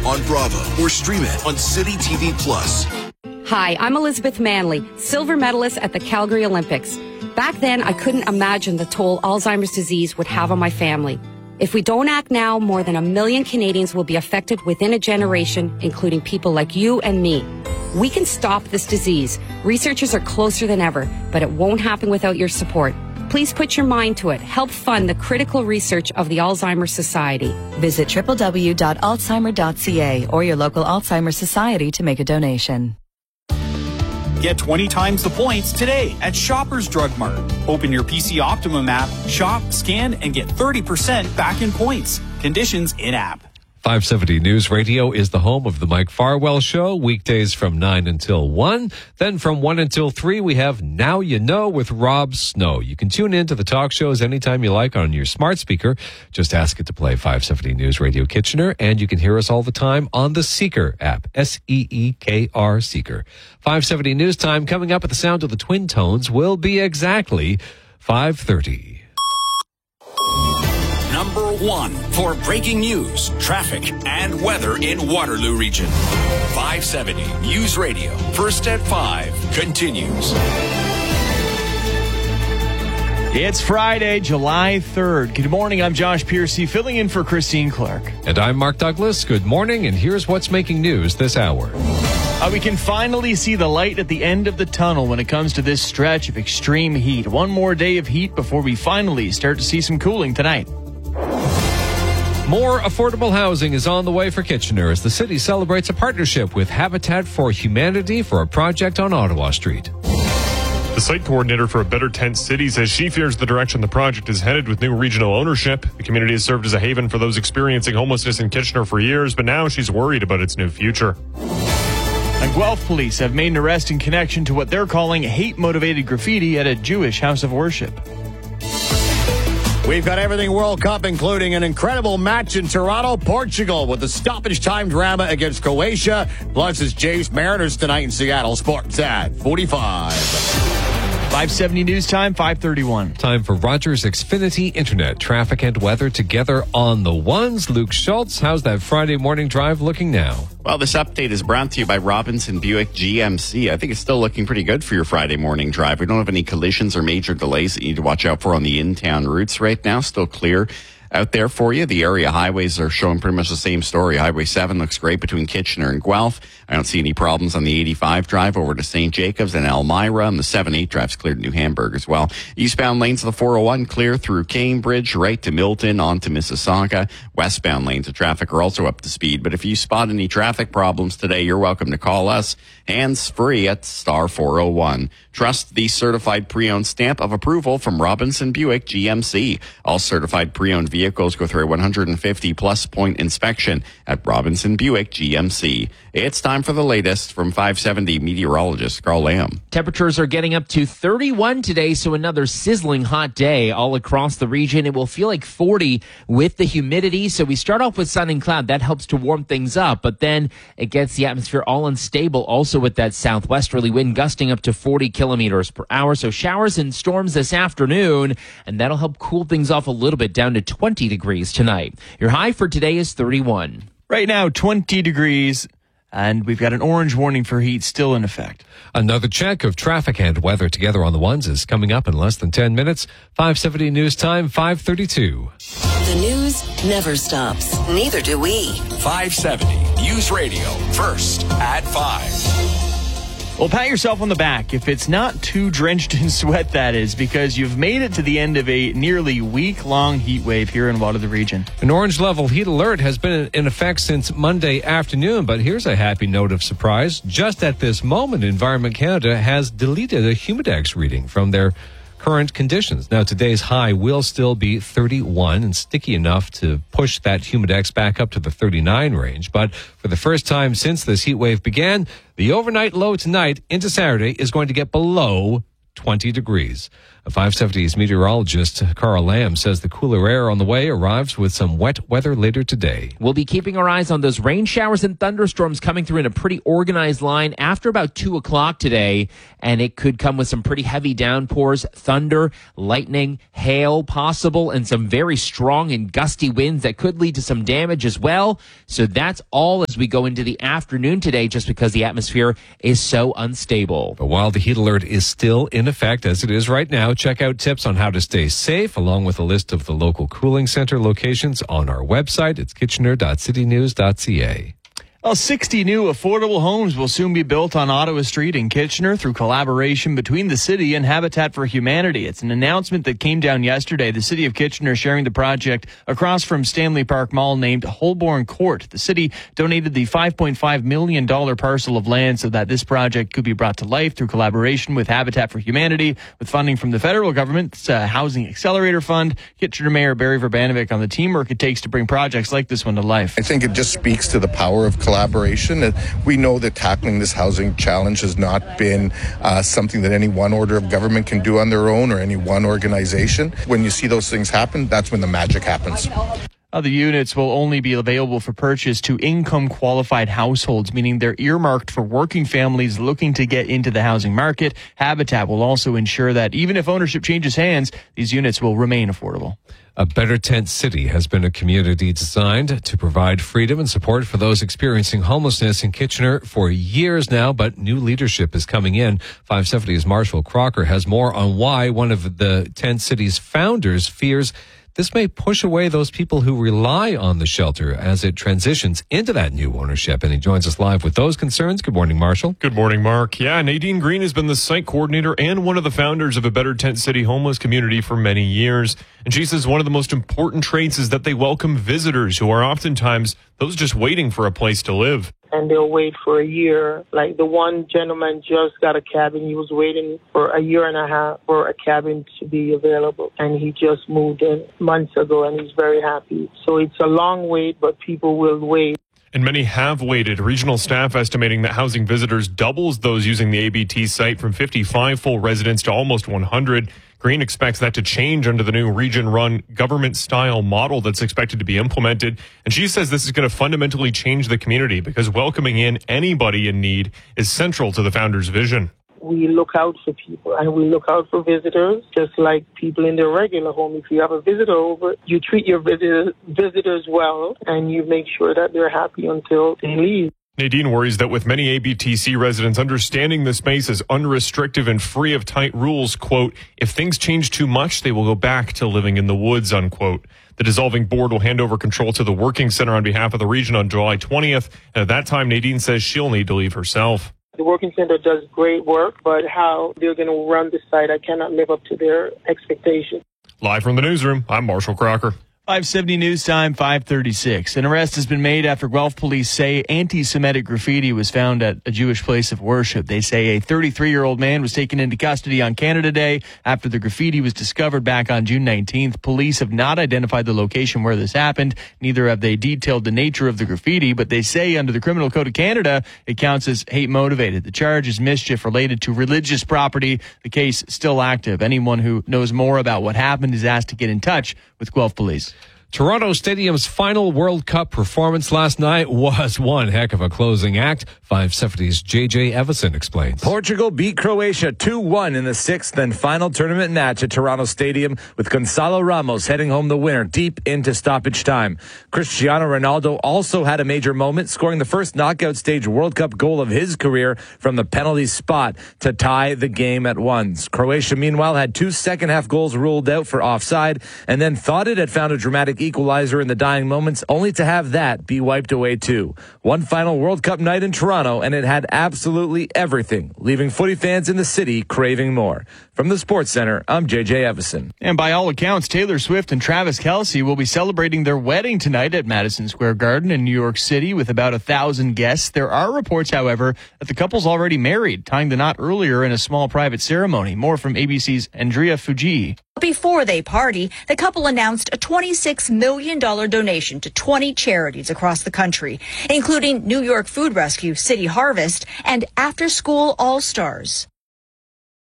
on Bravo or stream it on City TV Plus. Hi, I'm Elizabeth Manley, silver medalist at the Calgary Olympics. Back then, I couldn't imagine the toll Alzheimer's disease would have on my family. If we don't act now, more than 1 million Canadians will be affected within a generation, including people like you and me. We can stop this disease. Researchers are closer than ever, but it won't happen without your support. Please put your mind to it. Help fund the critical research of the Alzheimer's Society. Visit www.alzheimer.ca or your local Alzheimer's Society to make a donation. Get 20 times the points today at Shoppers Drug Mart. Open your PC Optimum app, shop, scan, and get 30% back in points. Conditions in-app. 570 News Radio is the home of the Mike Farwell Show, weekdays from 9 until 1. Then from 1 until 3, we have Now You Know with Rob Snow. You can tune in to the talk shows anytime you like on your smart speaker. Just ask it to play 570 News Radio Kitchener, and you can hear us all the time on the Seeker app, Seekr Seeker. 570 News Time coming up at the sound of the Twin Tones will be exactly 5:30. Number 1 for breaking news, traffic, and weather in Waterloo Region. 570 News Radio, first at 5, continues. It's Friday, July 3rd. Good morning, I'm Josh Piercy, filling in for Christine Clark. And I'm Mark Douglas. Good morning, and here's what's making news this hour. We can finally see the light at the end of the tunnel when it comes to this stretch of extreme heat. One more day of heat before we finally start to see some cooling tonight. More affordable housing is on the way for Kitchener as the city celebrates a partnership with Habitat for Humanity for a project on Ottawa Street. The site coordinator for A Better Tent City says she fears the direction the project is headed with new regional ownership. The community has served as a haven for those experiencing homelessness in Kitchener for years, but now she's worried about its new future. And Guelph police have made an arrest in connection to what they're calling hate-motivated graffiti at a Jewish house of worship. We've got everything World Cup, including an incredible match in Toronto, Portugal, with the stoppage time drama against Croatia. Plus, it's Jays Mariners tonight in Seattle. Sports at 45. 570 News Time, 5:31. Time for Rogers Xfinity Internet. Traffic and weather together on the ones. Luke Schultz, how's that Friday morning drive looking now? Well, this update is brought to you by Robinson Buick GMC. I think it's still looking pretty good for your Friday morning drive. We don't have any collisions or major delays that you need to watch out for on the in-town routes right now. Still clear out there for you. The area highways are showing pretty much the same story. Highway 7 looks great between Kitchener and Guelph. I don't see any problems on the 85 drive over to St. Jacobs and Elmira, and the 7-8 drive's clear to New Hamburg as well. Eastbound lanes of the 401 clear through Cambridge, right to Milton, on to Mississauga. Westbound lanes of traffic are also up to speed, but if you spot any traffic problems today, you're welcome to call us hands-free at star 401. Trust the certified pre-owned stamp of approval from Robinson Buick GMC. All certified pre-owned vehicles go through a 150-plus point inspection at Robinson Buick GMC. It's time for the latest from 570 meteorologist Carl Lamb. Temperatures are getting up to 31 today, so another sizzling hot day all across the region. It will feel like 40 with the humidity, so we start off with sun and cloud. That helps to warm things up, but then it gets the atmosphere all unstable, also with that southwesterly wind gusting up to 40 kilometers per hour. So showers and storms this afternoon, and that'll help cool things off a little bit down to 20 degrees tonight. Your high for today is 31. Right now, 20 degrees. And we've got an orange warning for heat still in effect. Another check of traffic and weather together on the ones is coming up in less than 10 minutes. 570 News Time, 5:32. The news never stops. Neither do we. 570 News Radio, first at 5. Well, pat yourself on the back if it's not too drenched in sweat, that is, because you've made it to the end of a nearly week-long heat wave here in Waterloo Region. An orange level heat alert has been in effect since Monday afternoon, but here's a happy note of surprise. Just at this moment, Environment Canada has deleted a Humidex reading from their current conditions. Now, today's high will still be 31 and sticky enough to push that Humidex back up to the 39 range. But for the first time since this heat wave began, the overnight low tonight into Saturday is going to get below 20 degrees. A 570's meteorologist, Carl Lamb, says the cooler air on the way arrives with some wet weather later today. We'll be keeping our eyes on those rain showers and thunderstorms coming through in a pretty organized line after about 2 o'clock today. And it could come with some pretty heavy downpours, thunder, lightning, hail possible, and some very strong and gusty winds that could lead to some damage as well. So that's all as we go into the afternoon today, just because the atmosphere is so unstable. But while the heat alert is still in effect, as it is right now, check out tips on how to stay safe, along with a list of the local cooling center locations on our website. It's kitchener.citynews.ca. 60 new affordable homes will soon be built on Ottawa Street in Kitchener through collaboration between the city and Habitat for Humanity. It's an announcement that came down yesterday. The city of Kitchener sharing the project across from Stanley Park Mall named Holborn Court. The city donated the $5.5 million parcel of land so that this project could be brought to life through collaboration with Habitat for Humanity, with funding from the federal government's Housing Accelerator Fund. Kitchener Mayor Barry Verbanovic on the teamwork it takes to bring projects like this one to life. I think it just speaks to the power of collaboration. We know that tackling this housing challenge has not been something that any one order of government can do on their own or any one organization. When you see those things happen, that's when the magic happens. The units will only be available for purchase to income-qualified households, meaning they're earmarked for working families looking to get into the housing market. Habitat will also ensure that even if ownership changes hands, these units will remain affordable. A Better Tent City has been a community designed to provide freedom and support for those experiencing homelessness in Kitchener for years now, but new leadership is coming in. 570's Marshall Crocker has more on why one of the Tent City's founders fears this may push away those people who rely on the shelter as it transitions into that new ownership. And he joins us live with those concerns. Good morning, Marshall. Good morning, Mark. Yeah, Nadine Green has been the site coordinator and one of the founders of a Better Tent City homeless community for many years. And she says one of the most important traits is that they welcome visitors who are oftentimes those just waiting for a place to live. And they'll wait for a year. Like the one gentleman just got a cabin. He was waiting for a year and a half for a cabin to be available. And he just moved in months ago and he's very happy. So it's a long wait, but people will wait. And many have waited. Regional staff estimating that housing visitors doubles those using the ABT site from 55 full residents to almost 100. Green expects that to change under the new region-run government-style model that's expected to be implemented. And she says this is going to fundamentally change the community because welcoming in anybody in need is central to the founder's vision. We look out for people and we look out for visitors, just like people in their regular home. If you have a visitor over, you treat your visitors well and you make sure that they're happy until they leave. Nadine worries that with many ABTC residents understanding the space as unrestrictive and free of tight rules, quote, if things change too much, they will go back to living in the woods, unquote. The dissolving board will hand over control to the working center on behalf of the region on July 20th. And at that time, Nadine says she'll need to leave herself. The working center does great work, but how they're going to run the site, I cannot live up to their expectations. Live from the newsroom, I'm Marshall Crocker. 570 News Time, 5:36. An arrest has been made after Guelph police say anti-Semitic graffiti was found at a Jewish place of worship. They say a 33-year-old man was taken into custody on Canada Day after the graffiti was discovered back on June 19th. Police have not identified the location where this happened. Neither have they detailed the nature of the graffiti, but they say under the Criminal Code of Canada, it counts as hate-motivated. The charge is mischief related to religious property. The case is still active. Anyone who knows more about what happened is asked to get in touch with Guelph police. Toronto Stadium's final World Cup performance last night was one heck of a closing act. 570's J.J. Evison explains. Portugal beat Croatia 2-1 in the sixth and final tournament match at Toronto Stadium, with Gonçalo Ramos heading home the winner deep into stoppage time. Cristiano Ronaldo also had a major moment, scoring the first knockout stage World Cup goal of his career from the penalty spot to tie the game at 1. Croatia, meanwhile, had 2 second-half goals ruled out for offside and then thought it had found a dramatic equalizer in the dying moments, only to have that be wiped away too. One final World Cup night in Toronto, and it had absolutely everything, leaving footy fans in the city craving more. From the Sports Center, I'm J.J. Evison. And by all accounts, Taylor Swift and Travis Kelce will be celebrating their wedding tonight at Madison Square Garden in New York City with about 1,000 guests. There are reports, however, that the couple's already married, tying the knot earlier in a small private ceremony. More from ABC's Andrea Fuji. Before they party, the couple announced a $26 million donation to 20 charities across the country, including New York Food Rescue, City Harvest, and After School All-Stars.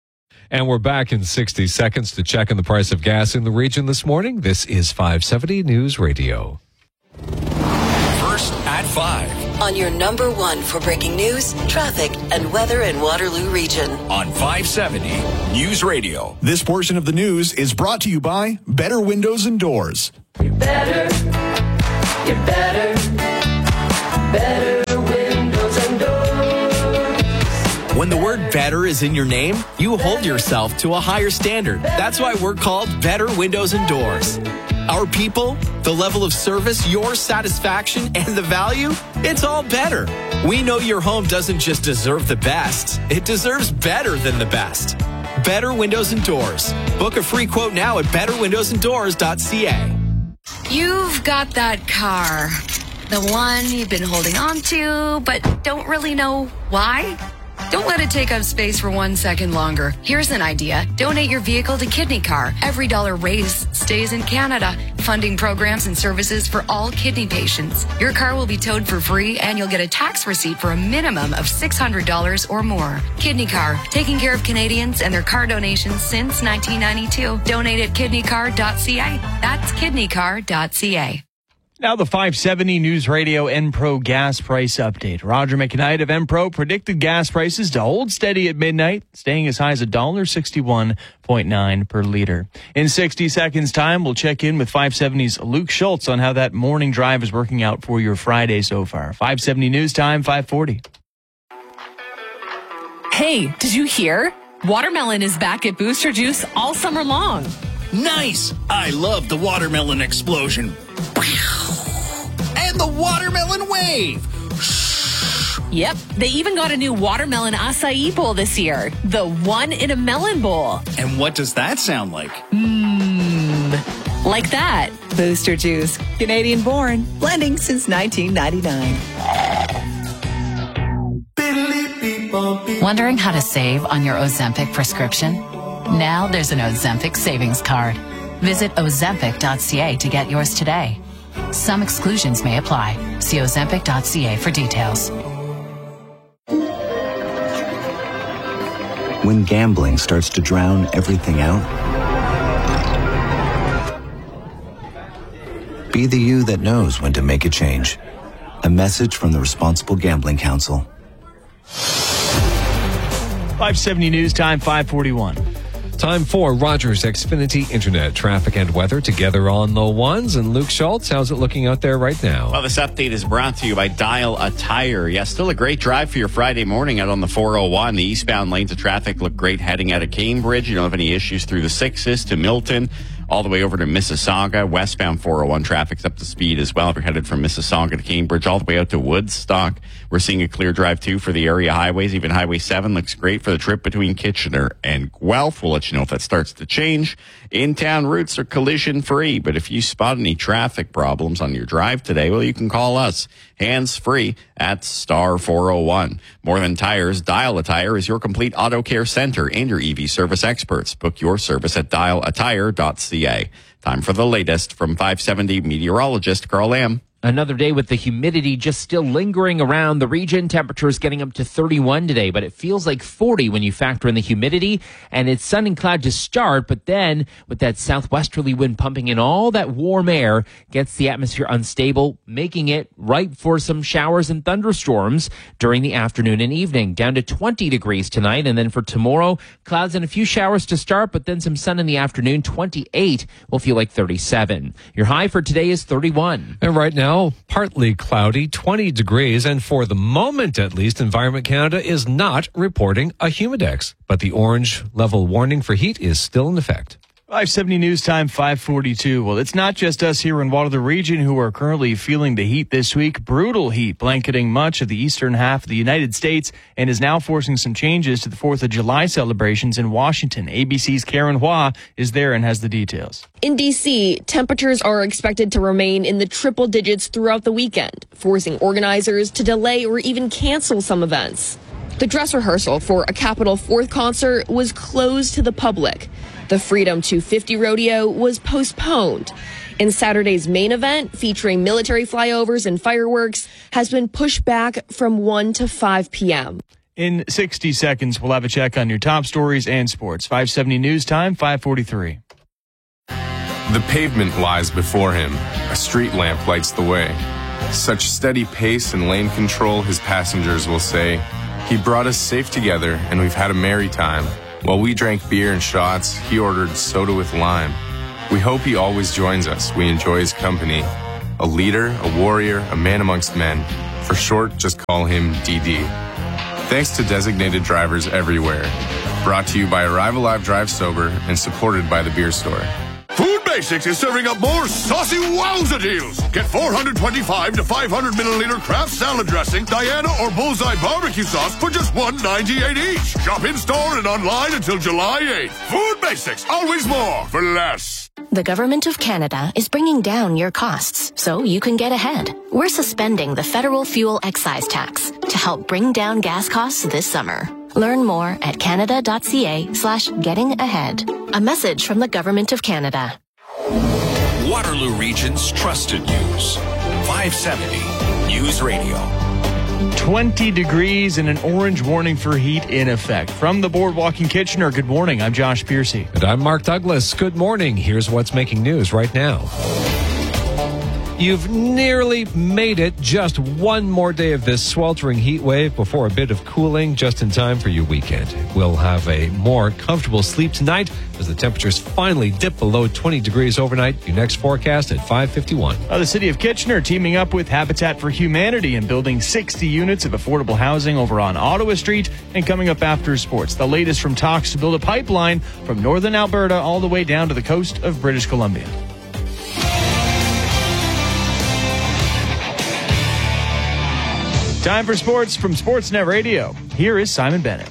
And we're back in 60 seconds to check on the price of gas in the region this morning. This is 570 News Radio. First at 5. On your number one for breaking news, traffic, and weather in Waterloo Region. On 570 News Radio. This portion of the news is brought to you by Better Windows and Doors. Better windows and doors. When the word better is in your name, you hold yourself to a higher standard. That's why we're called Better Windows and Doors. Our people, the level of service, your satisfaction, and the value, it's all better. We know your home doesn't just deserve the best, it deserves better than the best. Better Windows and Doors. Book a free quote now at betterwindowsanddoors.ca. You've got that car. The one you've been holding on to, but don't really know why? Don't let it take up space for 1 second longer. Here's an idea. Donate your vehicle to Kidney Car. Every dollar raised stays in Canada, funding programs and services for all kidney patients. Your car will be towed for free, and you'll get a tax receipt for a minimum of $600 or more. Kidney Car, taking care of Canadians and their car donations since 1992. Donate at kidneycar.ca. That's kidneycar.ca. Now the 570 News Radio Enpro gas price update. Roger McKnight of Enpro predicted gas prices to hold steady at midnight, staying as high as $1.61.9 per liter. In 60 seconds time, we'll check in with 570's Luke Schultz on how that morning drive is working out for your Friday so far. 570 News Time, 540. Hey, did you hear? Watermelon is back at Booster Juice all summer long. Nice! I love the watermelon explosion. And the watermelon wave. Yep, they even got a new watermelon acai bowl this year. The one in a melon bowl. And what does that sound like? Like that. Booster Juice, Canadian born, blending since 1999. Wondering how to save on your Ozempic prescription? Now there's an Ozempic savings card. Visit Ozempic.ca to get yours today. Some exclusions may apply. See Ozempic.ca for details. When gambling starts to drown everything out, be the you that knows when to make a change. A message from the Responsible Gambling Council. 570 News Time, 541. Time for Rogers Xfinity Internet traffic and weather together on the ones. And Luke Schultz, how's it looking out there right now? Well, this update is brought to you by Dial a Tire. Yeah, still a great drive for your Friday morning out on the 401. The eastbound lanes of traffic look great heading out of Cambridge. You don't have any issues through the 6s to Milton, all the way over to Mississauga. Westbound 401 traffic's up to speed as well if you're headed from Mississauga to Cambridge, all the way out to Woodstock. We're seeing a clear drive, too, for the area highways. Even Highway 7 looks great for the trip between Kitchener and Guelph. We'll let you know if that starts to change. In-town routes are collision-free, but if you spot any traffic problems on your drive today, well, you can call us hands-free at star 401. More Than Tires, Dial a Tire is your complete auto care center and your EV service experts. Book your service at dialatire.ca. Time for the latest from 570 meteorologist Carl Lamb. Another day with the humidity just still lingering around the region. Temperatures getting up to 31 today, but it feels like 40 when you factor in the humidity. And it's sun and cloud to start, but then with that southwesterly wind pumping in all that warm air, gets the atmosphere unstable, making it ripe for some showers and thunderstorms during the afternoon and evening. Down to 20 degrees tonight, and then for tomorrow, clouds and a few showers to start, but then some sun in the afternoon. 28 will feel like 37. Your high for today is 31. And right now, partly cloudy, 20 degrees, and for the moment at least, Environment Canada is not reporting a humidex, but the orange level warning for heat is still in effect. 570 News Time, 542. Well, it's not just us here in Waterloo Region who are currently feeling the heat this week. Brutal heat blanketing much of the eastern half of the United States and is now forcing some changes to the 4th of July celebrations in Washington. ABC's Karen Hua is there and has the details. In D.C., temperatures are expected to remain in the triple digits throughout the weekend, forcing organizers to delay or even cancel some events. The dress rehearsal for a Capitol 4th concert was closed to the public. The Freedom 250 rodeo was postponed. And Saturday's main event, featuring military flyovers and fireworks, has been pushed back from 1 to 5 p.m. In 60 seconds, we'll have a check on your top stories and sports. 570 News Time, 5:43. The pavement lies before him. A street lamp lights the way. Such steady pace and lane control, his passengers will say. He brought us safe together, and we've had a merry time. While we drank beer and shots, he ordered soda with lime. We hope he always joins us. We enjoy his company. A leader, a warrior, a man amongst men. For short, just call him DD. Thanks to designated drivers everywhere. Brought to you by Arrive Alive Drive Sober and supported by the Beer Store. Food Basics is serving up more saucy wowza deals. Get 425 to 500 milliliter Kraft salad dressing, Diana or Bullseye barbecue sauce for just $1.98 each. Shop in store and online until July 8th. Food Basics, always more for less. The Government of Canada is bringing down your costs so you can get ahead. We're suspending the federal fuel excise tax to help bring down gas costs this summer. Learn more at canada.ca/getting ahead. A message from the Government of Canada. Waterloo Region's trusted news. 570 News Radio. 20 degrees and an orange warning for heat in effect. From the Boardwalk in Kitchener, good morning. I'm Josh Piercy. And I'm Mark Douglas. Good morning. Here's what's making news right now. You've nearly made it. Just one more day of this sweltering heat wave before a bit of cooling, just in time for your weekend. We'll have a more comfortable sleep tonight as the temperatures finally dip below 20 degrees overnight. Your next forecast at 5:51. The City of Kitchener teaming up with Habitat for Humanity and building 60 units of affordable housing over on Ottawa Street. And coming up after sports, the latest from talks to build a pipeline from northern Alberta all the way down to the coast of British Columbia. Time for sports from Sportsnet Radio. Here is Simon Bennett.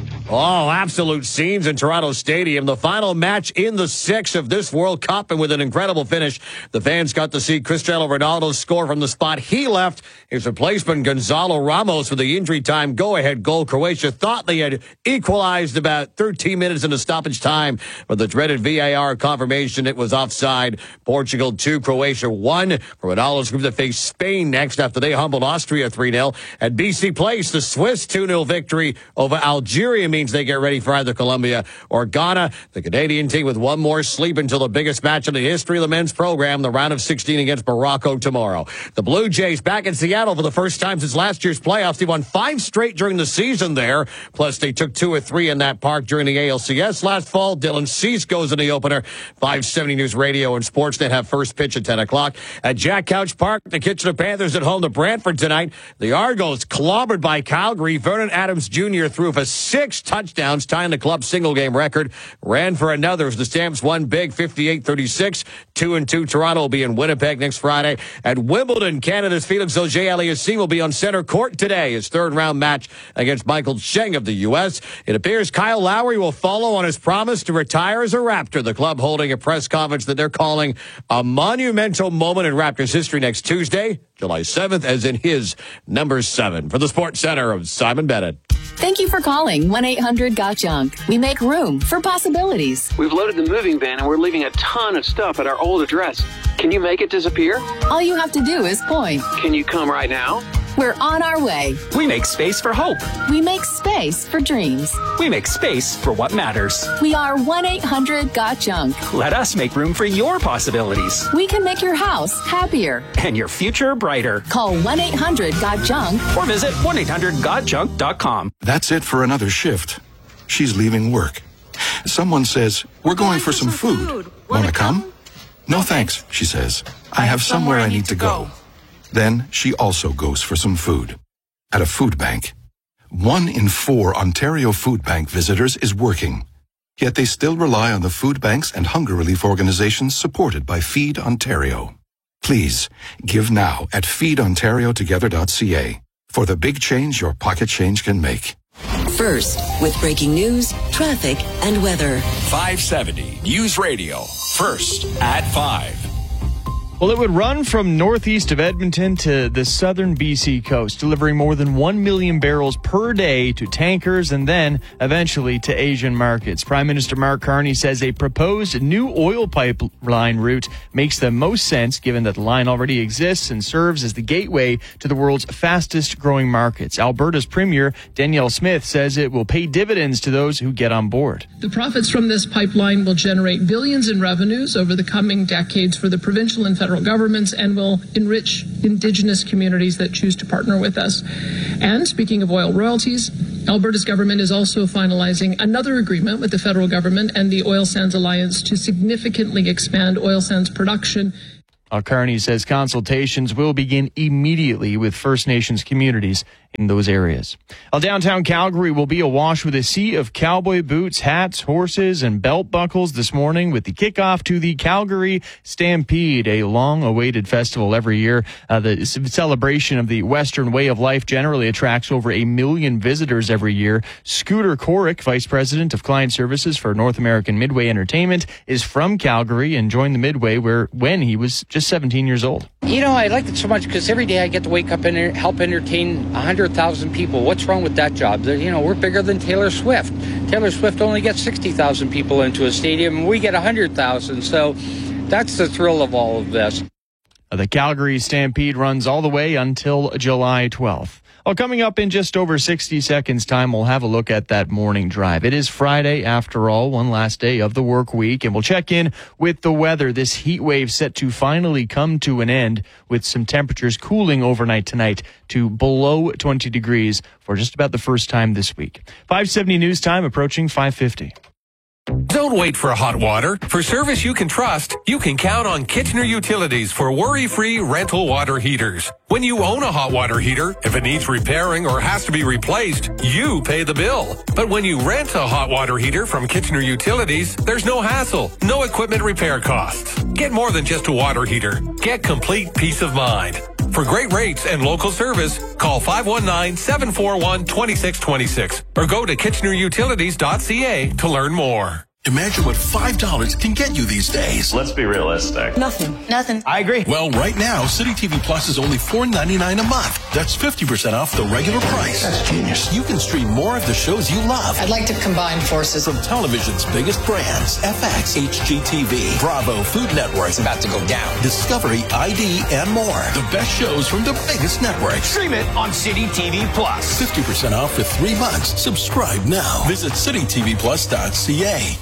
Oh, absolute scenes in Toronto Stadium. The final match in the 6 of this World Cup, and with an incredible finish, the fans got to see Cristiano Ronaldo score from the spot he left. His replacement, Gonzalo Ramos, with the injury time go-ahead goal. Croatia thought they had equalized about 13 minutes into stoppage time, but the dreaded VAR confirmation, it was offside. Portugal 2, Croatia 1. For Ronaldo's group to face Spain next after they humbled Austria 3-0. At BC Place, the Swiss 2-0 victory over Algeria means they get ready for either Colombia or Ghana. The Canadian team with one more sleep until the biggest match in the history of the men's program, the round of 16 against Morocco tomorrow. The Blue Jays back in Seattle for the first time since last year's playoffs. They won 5 straight during the season there. Plus, they took 2 or 3 in that park during the ALCS last fall. Dylan Cease goes in the opener. 570 News Radio and Sportsnet have first pitch at 10 o'clock. At Jack Couch Park, the Kitchener Panthers at home to Brantford tonight. The Argos clobbered by Calgary. Vernon Adams Jr. threw for 6 touchdowns, tying the club's single-game record. Ran for another as the Stamps won big, 58-36. 2-2. Toronto will be in Winnipeg next Friday. At Wimbledon, Canada's Felix Auger-Aliassime will be on center court today. His third-round match against Michael Cheng of the U.S. It appears Kyle Lowry will follow on his promise to retire as a Raptor. The club holding a press conference that they're calling a monumental moment in Raptors history next Tuesday, July 7th, as in his number 7. For the Sports Center of Simon Bennett. Thank you for calling 1-800-GOT-JUNK. We make room for possibilities. We've loaded the moving van and we're leaving a ton of stuff at our old address. Can you make it disappear? All you have to do is point. Can you come right now? We're on our way. We make space for hope. We make space for dreams. We make space for what matters. We are 1-800-GOT-JUNK. Let us make room for your possibilities. We can make your house happier. And your future brighter. Call 1-800-GOT-JUNK. Or visit 1-800-GOT-JUNK.com. That's it for another shift. She's leaving work. Someone says, "We're going for some food. Wanna come?" "No thanks," she says. "I have somewhere I need to go." Then she also goes for some food. At a food bank. 1 in 4 Ontario Food Bank visitors is working. Yet they still rely on the food banks and hunger relief organizations supported by Feed Ontario. Please, give now at feedontariotogether.ca for the big change your pocket change can make. First, with breaking news, traffic, and weather. 570 News Radio. First at 5. Well, it would run from northeast of Edmonton to the southern BC coast, delivering more than 1 million barrels per day to tankers and then eventually to Asian markets. Prime Minister Mark Carney says a proposed new oil pipeline route makes the most sense given that the line already exists and serves as the gateway to the world's fastest growing markets. Alberta's Premier Danielle Smith says it will pay dividends to those who get on board. The profits from this pipeline will generate billions in revenues over the coming decades for the provincial and federal governments and will enrich Indigenous communities that choose to partner with us. And speaking of oil royalties, Alberta's government is also finalizing another agreement with the federal government and the Oil Sands Alliance to significantly expand oil sands production. Carney says consultations will begin immediately with First Nations communities in those areas. Downtown Calgary will be awash with a sea of cowboy boots, hats, horses, and belt buckles this morning with the kickoff to the Calgary Stampede, a long-awaited festival every year. The celebration of the Western way of life generally attracts over 1 million visitors every year. Scooter Korick, Vice President of Client Services for North American Midway Entertainment, is from Calgary and joined the Midway when he was just 17 years old. You know, I like it so much because every day I get to wake up and help entertain 100,000 people. What's wrong with that job? You know, we're bigger than Taylor Swift. Taylor Swift only gets 60,000 people into a stadium, and we get 100,000. So that's the thrill of all of this. The Calgary Stampede runs all the way until July 12th. Well, coming up in just over 60 seconds time, we'll have a look at that morning drive. It is Friday, after all, one last day of the work week, and we'll check in with the weather. This heat wave set to finally come to an end with some temperatures cooling overnight tonight to below 20 degrees for just about the first time this week. 5:70 news time approaching 5:50. Don't wait for hot water. For service you can trust, you can count on Kitchener Utilities for worry-free rental water heaters. When you own a hot water heater, if it needs repairing or has to be replaced, you pay the bill. But when you rent a hot water heater from Kitchener Utilities, there's no hassle, no equipment repair costs. Get more than just a water heater. Get complete peace of mind. For great rates and local service, call 519-741-2626 or go to kitchenerutilities.ca to learn more. Imagine what $5 can get you these days. Let's be realistic. Nothing. I agree. Well, right now, City TV Plus is only $4.99 a month. That's 50% off the regular price. That's genius. You can stream more of the shows you love. I'd like to combine forces. From television's biggest brands, FX, HGTV, Bravo, Food Network. It's about to go down. Discovery, ID, and more. The best shows from the biggest networks. Stream it on City TV Plus. 50% off for 3 months. Subscribe now. Visit citytvplus.ca.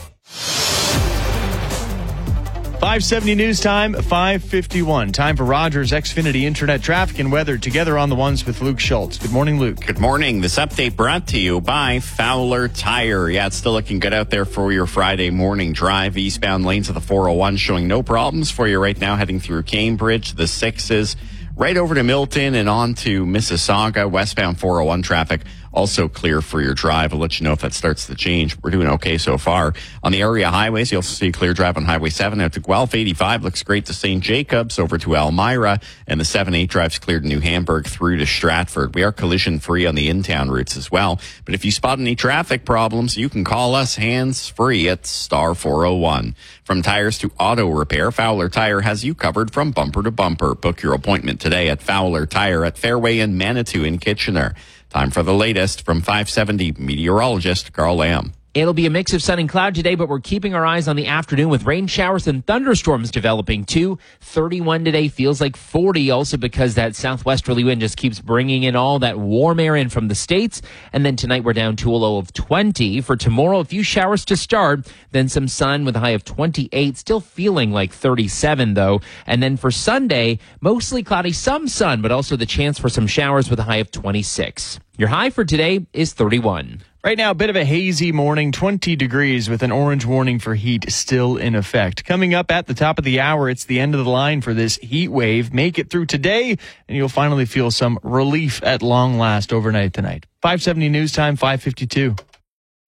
5:70 news time, 5:51. Time for Rogers Xfinity Internet traffic and weather together on the ones with Luke Schultz. Good morning, Luke. Good morning. This update brought to you by Fowler Tire. Yeah, it's still looking good out there for your Friday morning drive. Eastbound lanes of the 401 showing no problems for you right now heading through Cambridge. The 6s right over to Milton and on to Mississauga. Westbound 401 traffic also clear for your drive. I'll let you know if that starts to change. We're doing okay so far. On the area highways, you'll see clear drive on Highway 7 out to Guelph. 85 looks great to St. Jacobs over to Elmira, and the 7-8 drive's cleared to New Hamburg through to Stratford. We are collision free on the in-town routes as well. But if you spot any traffic problems, you can call us hands free at star 401. From tires to auto repair, Fowler Tire has you covered from bumper to bumper. Book your appointment today at Fowler Tire at Fairway and Manitou in Kitchener. Time for the latest from 570 meteorologist Carl Lamb. It'll be a mix of sun and cloud today, but we're keeping our eyes on the afternoon with rain showers and thunderstorms developing too. 31 today feels like 40 also because that southwesterly wind just keeps bringing in all that warm air in from the States. And then tonight we're down to a low of 20. For tomorrow, a few showers to start, then some sun with a high of 28, still feeling like 37 though. And then for Sunday, mostly cloudy, some sun, but also the chance for some showers with a high of 26. Your high for today is 31. Right now, a bit of a hazy morning, 20 degrees with an orange warning for heat still in effect. Coming up at the top of the hour, it's the end of the line for this heat wave. Make it through today, and you'll finally feel some relief at long last overnight tonight. 570 news time, 5:52.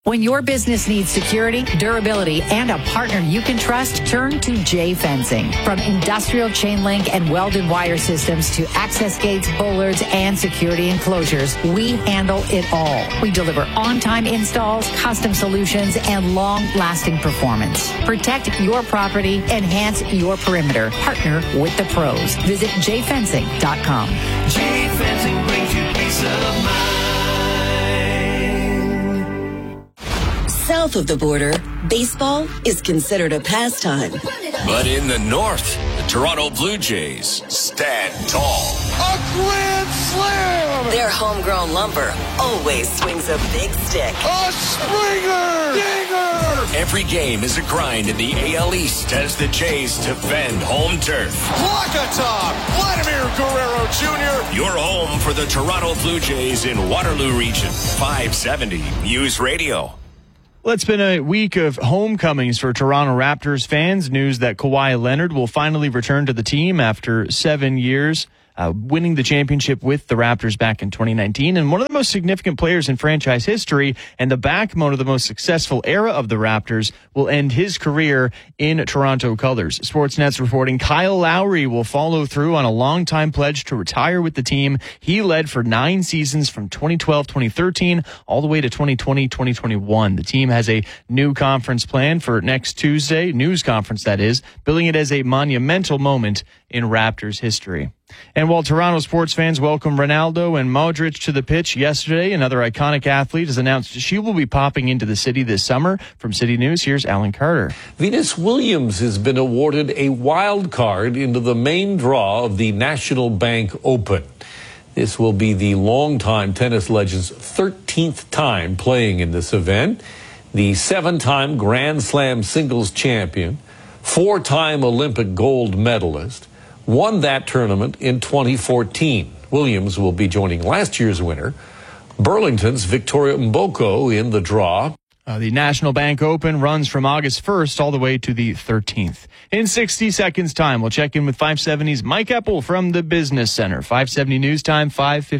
When your business needs security, durability, and a partner you can trust, turn to J Fencing. From industrial chain link and welded wire systems to access gates, bollards, and security enclosures, we handle it all. We deliver on-time installs, custom solutions, and long-lasting performance. Protect your property, enhance your perimeter. Partner with the pros. Visit jfencing.com. J Fencing brings you peace of mind. South of the border, baseball is considered a pastime. But in the north, the Toronto Blue Jays stand tall. A grand slam! Their homegrown lumber always swings a big stick. A Springer! Dinger! Every game is a grind in the AL East as the Jays defend home turf. Walk-a-top! Vladimir Guerrero Jr. Your home for the Toronto Blue Jays in Waterloo Region. 570 News Radio. Well, it's been a week of homecomings for Toronto Raptors fans. News that Kawhi Leonard will finally return to the team after 7 years, winning the championship with the Raptors back in 2019. And one of the most significant players in franchise history and the backbone of the most successful era of the Raptors will end his career in Toronto colors. Sportsnet's reporting Kyle Lowry will follow through on a long-time pledge to retire with the team he led for 9 seasons from 2012-2013 all the way to 2020-2021. The team has a new conference plan for next Tuesday, news conference that is, billing it as a monumental moment in Raptors history. And while Toronto sports fans welcome Ronaldo and Modric to the pitch yesterday, another iconic athlete has announced she will be popping into the city this summer. From City News, here's Alan Carter. Venus Williams has been awarded a wild card into the main draw of the National Bank Open. This will be the longtime tennis legend's 13th time playing in this event. The 7-time Grand Slam singles champion, 4-time Olympic gold medalist, won that tournament in 2014. Williams will be joining last year's winner, Burlington's Victoria Mboko, in the draw. The National Bank Open runs from August 1st all the way to the 13th. In 60 seconds time, we'll check in with 570's Mike Eppel from the Business Center. 570 News Time,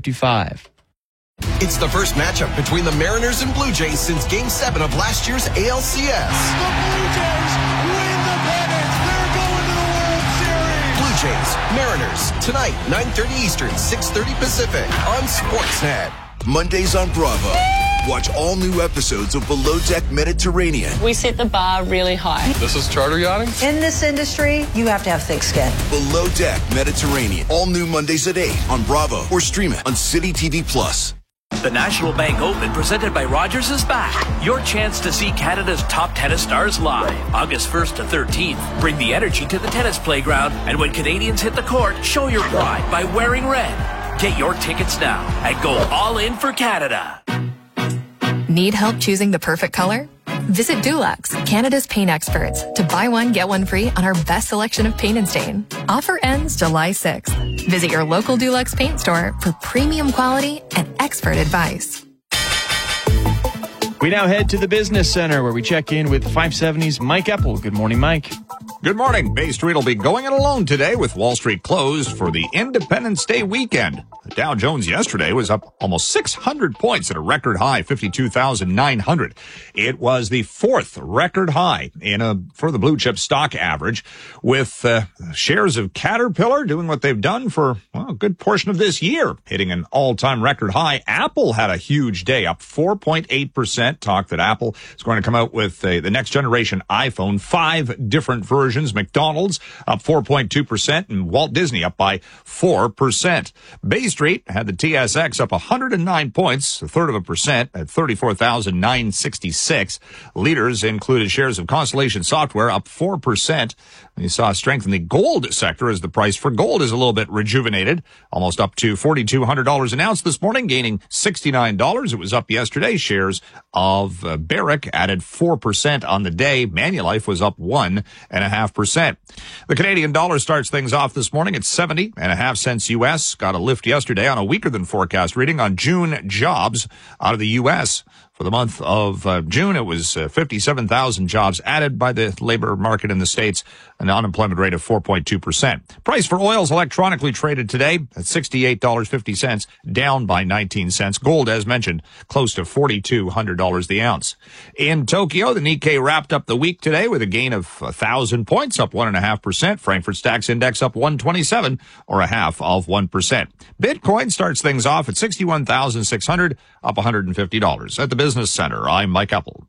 5:55. It's the first matchup between the Mariners and Blue Jays since Game 7 of last year's ALCS. The Blue Jays win the pennant. They're going to the World Series. Blue Jays, Mariners, tonight, 9:30 Eastern, 6:30 Pacific, on Sportsnet. Mondays on Bravo. Watch all new episodes of Below Deck Mediterranean. We set the bar really high. This is charter yachting? In this industry, you have to have thick skin. Below Deck Mediterranean. All new Mondays at 8 on Bravo or stream it on City TV Plus. The National Bank Open, presented by Rogers, is back. Your chance to see Canada's top tennis stars live. August 1st to 13th. Bring the energy to the tennis playground, and when Canadians hit the court, show your pride by wearing red. Get your tickets now and go all in for Canada. Need help choosing the perfect color? Visit Dulux, Canada's paint experts, to buy one, get one free on our best selection of paint and stain. Offer ends July 6th. Visit your local Dulux paint store for premium quality and expert advice. We now head to the Business Center where we check in with 570's Mike Eppel. Good morning, Mike. Good morning. Bay Street will be going it alone today with Wall Street closed for the Independence Day weekend. The Dow Jones yesterday was up almost 600 points at a record high, 52,900. It was the 4th record high for the blue chip stock average, with shares of Caterpillar doing what they've done for a good portion of this year, hitting an all-time record high. Apple had a huge day, up 4.8%. Talk that Apple is going to come out with the next generation iPhone, 5 different versions. McDonald's up 4.2%, and Walt Disney up by 4%. Bay Street had the TSX up 109 points, 1/3% at 34,966. Leaders included shares of Constellation Software up 4%. You saw strength in the gold sector as the price for gold is a little bit rejuvenated, almost up to $4,200 an ounce this morning, gaining $69. It was up yesterday. Shares of Barrick added 4% on the day. Manulife was up 1.5%. The Canadian dollar starts things off this morning at 70.5 cents U.S. Got a lift yesterday on a weaker than forecast reading on June jobs out of the U.S. For the month of June, it was 57,000 jobs added by the labor market in the States, an unemployment rate of 4.2%. Price for oil is electronically traded today at $68.50, down by 19 cents. Gold, as mentioned, close to $4,200 the ounce. In Tokyo, the Nikkei wrapped up the week today with a gain of 1,000 points, up 1.5%. Frankfurt Stax Index up 127, or 0.5%. Bitcoin starts things off at 61,600, up $150. At the Business Center, I'm Mike Eppel.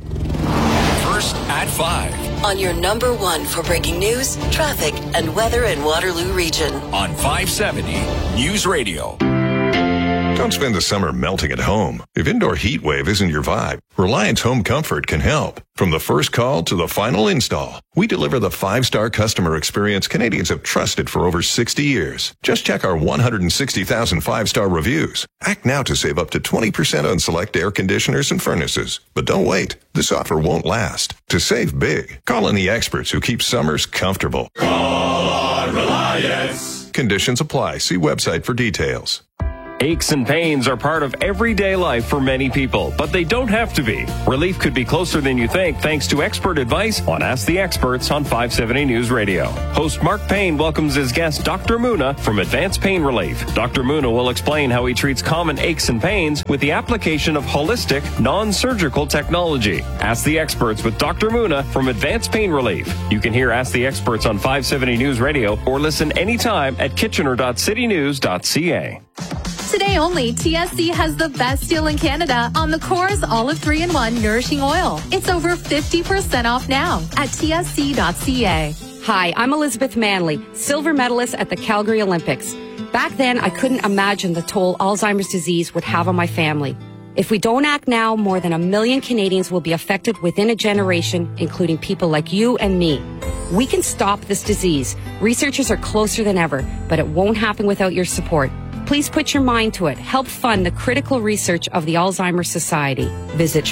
First at 5. On your number one for breaking news, traffic, and weather in Waterloo Region. On 570 News Radio. Don't spend the summer melting at home. If indoor heat wave isn't your vibe, Reliance Home Comfort can help. From the first call to the final install, we deliver the 5-star customer experience Canadians have trusted for over 60 years. Just check our 160,000 5-star reviews. Act now to save up to 20% on select air conditioners and furnaces. But don't wait. This offer won't last. To save big, call in the experts who keep summers comfortable. Call on Reliance. Conditions apply. See website for details. Aches and pains are part of everyday life for many people, but they don't have to be. Relief could be closer than you think thanks to expert advice on Ask the Experts on 570 News Radio. Host Mark Payne welcomes his guest Dr. Muna from Advanced Pain Relief. Dr. Muna will explain how he treats common aches and pains with the application of holistic, non-surgical technology. Ask the Experts with Dr. Muna from Advanced Pain Relief. You can hear Ask the Experts on 570 News Radio or listen anytime at kitchener.citynews.ca. Today only, TSC has the best deal in Canada on the Coors Olive 3-in-1 Nourishing Oil. It's over 50% off now at tsc.ca. Hi, I'm Elizabeth Manley, silver medalist at the Calgary Olympics. Back then, I couldn't imagine the toll Alzheimer's disease would have on my family. If we don't act now, more than 1 million Canadians will be affected within a generation, including people like you and me. We can stop this disease. Researchers are closer than ever, but it won't happen without your support. Please put your mind to it. Help fund the critical research of the Alzheimer's Society. Visit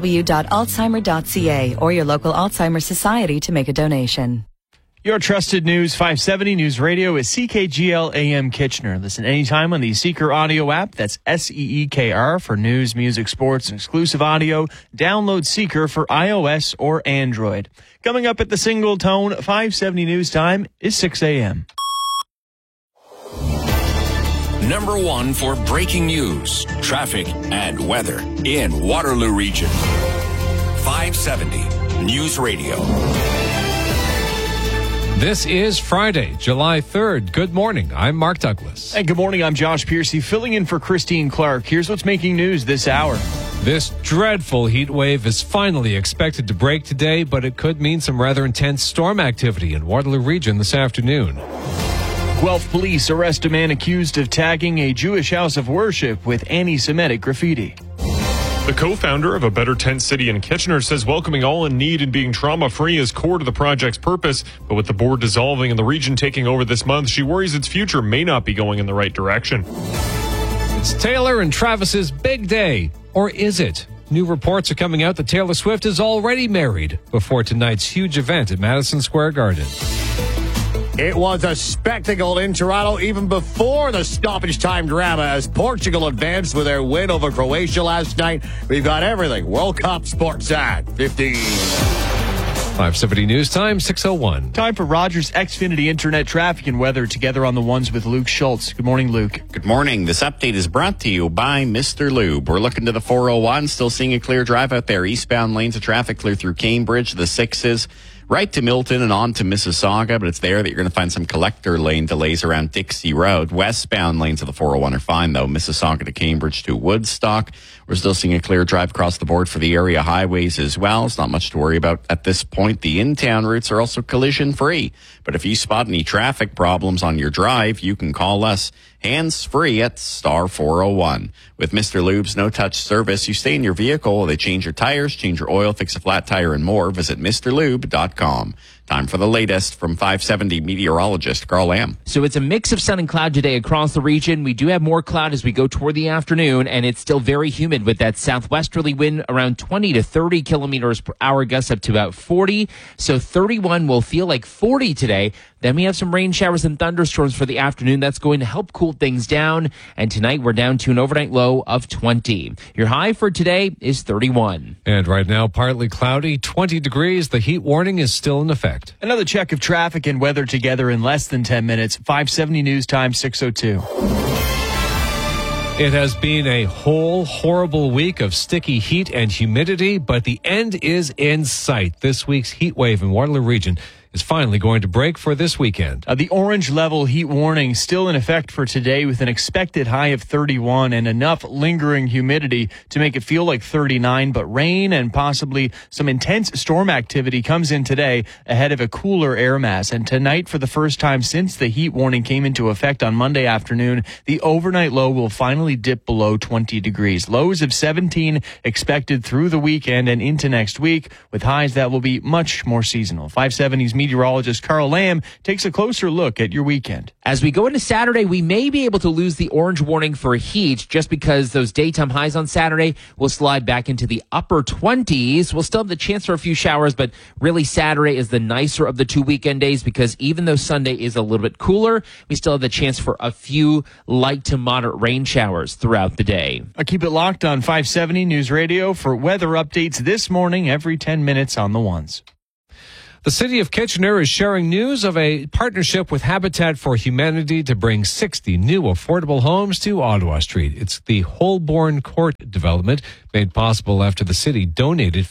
www.alzheimer.ca or your local Alzheimer's Society to make a donation. Your trusted News 570 News Radio is CKGL AM Kitchener. Listen anytime on the Seeker audio app. That's SEEKR for news, music, sports, and exclusive audio. Download Seeker for iOS or Android. Coming up at the Single Tone 570 News Time is 6 a.m. Number one for breaking news, traffic, and weather in Waterloo Region. 570 News Radio. This is Friday, July 3rd. Good morning. I'm Mark Douglas. Hey, good morning. I'm Josh Piercy, filling in for Christine Clark. Here's what's making news this hour. This dreadful heat wave is finally expected to break today, but it could mean some rather intense storm activity in Waterloo Region this afternoon. Guelph police arrest a man accused of tagging a Jewish house of worship with anti-Semitic graffiti. The co-founder of A Better Tent City in Kitchener says welcoming all in need and being trauma-free is core to the project's purpose. But with the board dissolving and the region taking over this month, she worries its future may not be going in the right direction. It's Taylor and Travis's big day. Or is it? New reports are coming out that Taylor Swift is already married before tonight's huge event at Madison Square Garden. It was a spectacle in Toronto even before the stoppage time drama as Portugal advanced with their win over Croatia last night. We've got everything. World Cup Sports at 15. 570 News Time, 6:01. Time for Rogers Xfinity Internet traffic and weather together on the ones with Luke Schultz. Good morning, Luke. Good morning. This update is brought to you by Mr. Lube. We're looking to the 401, still seeing a clear drive out there. Eastbound lanes of traffic clear through Cambridge, the 6s. Right to Milton and on to Mississauga, but it's there that you're going to find some collector lane delays around Dixie Road. Westbound lanes of the 401 are fine, though. Mississauga to Cambridge to Woodstock. We're still seeing a clear drive across the board for the area highways as well. It's not much to worry about at this point. The in-town routes are also collision-free. But if you spot any traffic problems on your drive, you can call us hands-free at star 401. With Mr. Lube's no-touch service, you stay in your vehicle. They change your tires, change your oil, fix a flat tire, and more. Visit MrLube.com. Time for the latest from 570 meteorologist Carl Lamb. So it's a mix of sun and cloud today across the region. We do have more cloud as we go toward the afternoon, and it's still very humid with that southwesterly wind around 20 to 30 kilometers per hour, gusts up to about 40. So 31 will feel like 40 today. Then we have some rain showers and thunderstorms for the afternoon. That's going to help cool things down. And tonight we're down to an overnight low of 20. Your high for today is 31. And right now, partly cloudy, 20 degrees. The heat warning is still in effect. Another check of traffic and weather together in less than 10 minutes. 570 News Time, 6:02. It has been a whole horrible week of sticky heat and humidity, but the end is in sight. This week's heat wave in Waterloo Region is finally going to break for this weekend. The orange level heat warning still in effect for today with an expected high of 31 and enough lingering humidity to make it feel like 39, but rain and possibly some intense storm activity comes in today ahead of a cooler air mass. And tonight, for the first time since the heat warning came into effect on Monday afternoon, the overnight low will finally dip below 20 degrees. Lows of 17 expected through the weekend and into next week, with highs that will be much more seasonal. 570's meteorologist Carl Lamb takes a closer look at your weekend. As we go into Saturday, we may be able to lose the orange warning for heat just because those daytime highs on Saturday will slide back into the upper 20s. We'll still have the chance for a few showers, but really Saturday is the nicer of the 2 weekend days because even though Sunday is a little bit cooler, we still have the chance for a few light to moderate rain showers throughout the day. Keep it locked on 570 News Radio for weather updates this morning every 10 minutes on the ones. The city of Kitchener is sharing news of a partnership with Habitat for Humanity to bring 60 new affordable homes to Ottawa Street. It's the Holborn Court development made possible after the city donated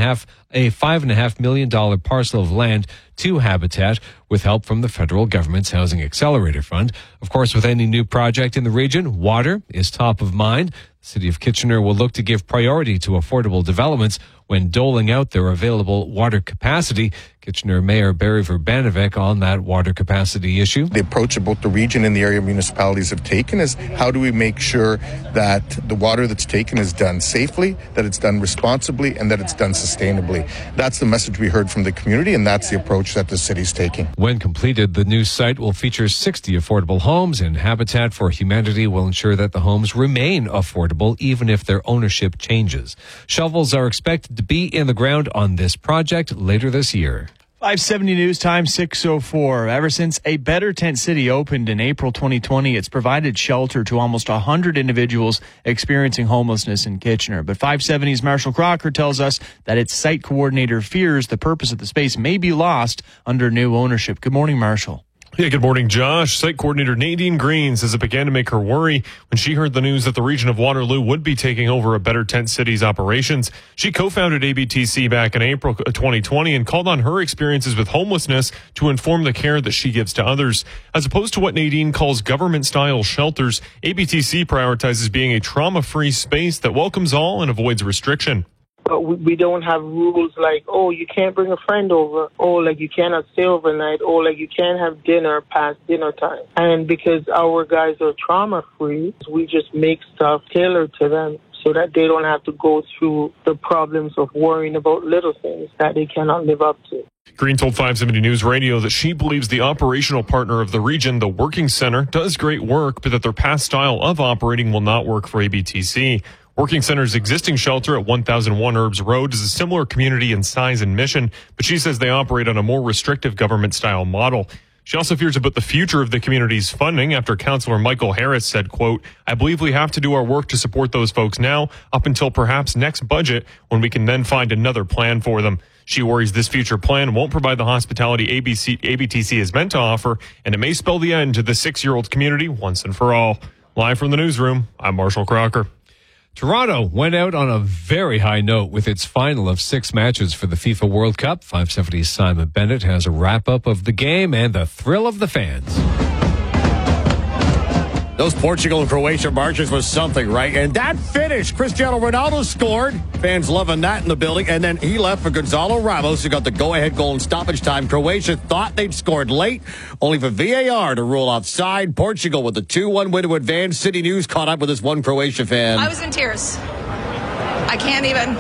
a $5.5 million parcel of land to Habitat with help from the federal government's Housing Accelerator Fund. Of course, with any new project in the region, water is top of mind. The city of Kitchener will look to give priority to affordable developments when doling out their available water capacity. Kitchener Mayor Barry Verbanevik on that water capacity issue. The approach that both the region and the area municipalities have taken is how do we make sure that the water that's taken is done safely, that it's done responsibly, and that it's done sustainably. That's the message we heard from the community, and that's the approach that the city's taking. When completed, the new site will feature 60 affordable homes, and Habitat for Humanity will ensure that the homes remain affordable even if their ownership changes. Shovels are expected to be in the ground on this project later this year. 570 News Time, 6:04. Ever since A Better Tent City opened in April 2020, it's provided shelter to almost 100 individuals experiencing homelessness in Kitchener. But 570's Marshall Crocker tells us that its site coordinator fears the purpose of the space may be lost under new ownership. Good morning, Marshall. Yeah, good morning, Josh. Site coordinator Nadine Green says it began to make her worry when she heard the news that the region of Waterloo would be taking over A Better Tent City's operations. She co-founded ABTC back in April 2020 and called on her experiences with homelessness to inform the care that she gives to others. As opposed to what Nadine calls government-style shelters, ABTC prioritizes being a trauma-free space that welcomes all and avoids restriction. But we don't have rules like, oh, you can't bring a friend over, or like you cannot stay overnight, or like you can't have dinner past dinner time. And because our guys are trauma-free, we just make stuff tailored to them so that they don't have to go through the problems of worrying about little things that they cannot live up to. Green told 570 News Radio that she believes the operational partner of the region, the Working Center, does great work, but that their past style of operating will not work for ABTC. Working Center's existing shelter at 1001 Herbs Road is a similar community in size and mission, but she says they operate on a more restrictive government-style model. She also fears about the future of the community's funding after Councillor Michael Harris said, quote, I believe we have to do our work to support those folks now up until perhaps next budget when we can then find another plan for them. She worries this future plan won't provide the hospitality ABTC is meant to offer, and it may spell the end to the 6-year-old community once and for all. Live from the newsroom, I'm Marshall Crocker. Toronto went out on a very high note with its final of 6 matches for the FIFA World Cup. 570's Simon Bennett has a wrap-up of the game and the thrill of the fans. Those Portugal and Croatia marches was something, right? And that finish, Cristiano Ronaldo scored. Fans loving that in the building. And then he left for Gonzalo Ramos, who got the go-ahead goal in stoppage time. Croatia thought they'd scored late, only for VAR to rule offside. Portugal with the 2-1 win to advance. City News caught up with this one Croatia fan. I was in tears. I can't even.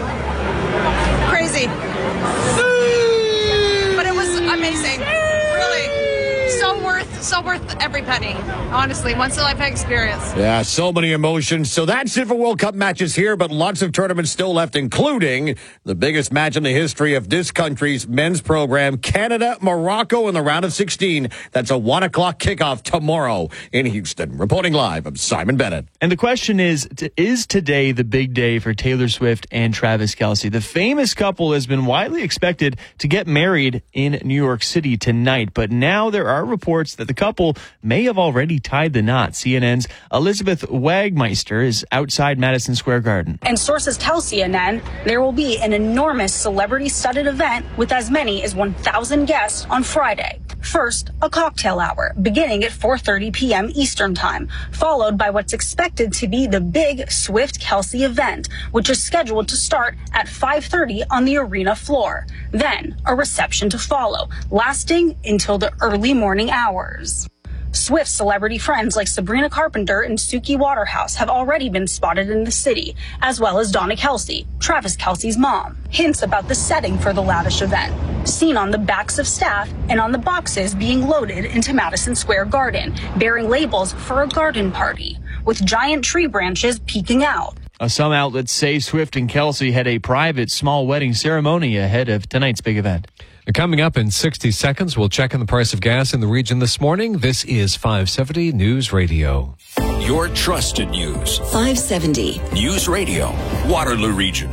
Crazy. But it was amazing. Really. So so worth every penny. Honestly, once in a lifetime experience. Yeah, so many emotions. So that's it for World Cup matches here, but lots of tournaments still left, including the biggest match in the history of this country's men's program, Canada, Morocco in the round of 16. That's a 1 o'clock kickoff tomorrow in Houston. Reporting live, I'm Simon Bennett. And the question is today the big day for Taylor Swift and Travis Kelce? The famous couple has been widely expected to get married in New York City tonight, but now there are reports that the couple may have already tied the knot. CNN's Elizabeth Wagmeister is outside Madison Square Garden. And sources tell CNN there will be an enormous celebrity-studded event with as many as 1,000 guests on Friday. First, a cocktail hour beginning at 4:30 p.m. Eastern Time, followed by what's expected to be the big Swift-Kelce event, which is scheduled to start at 5:30 on the arena floor. Then, a reception to follow, lasting until the early morning hours. Swift's celebrity friends like Sabrina Carpenter and Suki Waterhouse have already been spotted in the city, as well as Donna Kelce, Travis Kelce's mom. Hints about the setting for the lavish event, seen on the backs of staff and on the boxes being loaded into Madison Square Garden, bearing labels for a garden party, with giant tree branches peeking out. Some outlets say Swift and Kelce had a private small wedding ceremony ahead of tonight's big event. Coming up in 60 seconds, we'll check on the price of gas in the region this morning. This is 570 News Radio. Your trusted news. 570 News Radio, Waterloo Region.